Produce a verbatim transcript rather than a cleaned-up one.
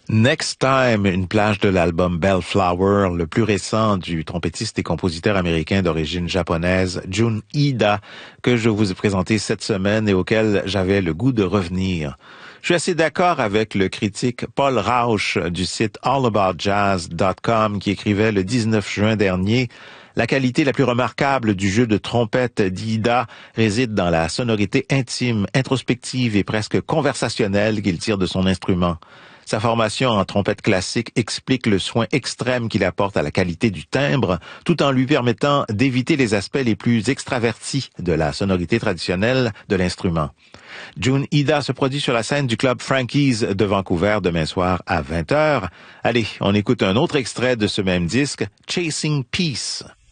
Next Time, une plage de l'album Bellflower, le plus récent du trompettiste et compositeur américain d'origine japonaise Jun Ida, que je vous ai présenté cette semaine et auquel j'avais le goût de revenir. Je suis assez d'accord avec le critique Paul Rauch du site all about jazz dot com qui écrivait le dix-neuf juin dernier: la qualité la plus remarquable du jeu de trompette d'Ida réside dans la sonorité intime, introspective et presque conversationnelle qu'il tire de son instrument. Sa formation en trompette classique explique le soin extrême qu'il apporte à la qualité du timbre, tout en lui permettant d'éviter les aspects les plus extravertis de la sonorité traditionnelle de l'instrument. Jun Ida se produit sur la scène du club Frankie's de Vancouver demain soir à vingt heures. Allez, on écoute un autre extrait de ce même disque, Chasing Peace.